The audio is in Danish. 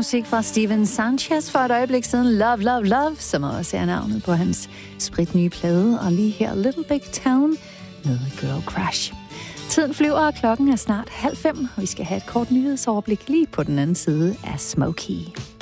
musik fra Steven Sanchez for et øjeblik siden. Love, Love, Love, som også er navnet på hans spritnye plade. Og lige her Little Big Town med Girl Crush. Tiden flyver, og klokken er snart 4:30, og vi skal have et kort nyhedsoverblik lige på den anden side af Smokey.